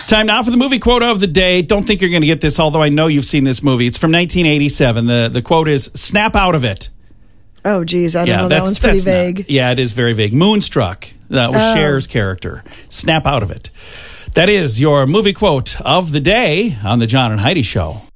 Time now for the movie quote of the day. Don't think you're going to get this, although I know you've seen this movie. It's from 1987. The quote is, "Snap out of it." Oh, geez. I don't know. That one's pretty vague. Yeah, it is very vague. Moonstruck. That was Cher's character. Snap out of it. That is your movie quote of the day on the John and Heidi Show.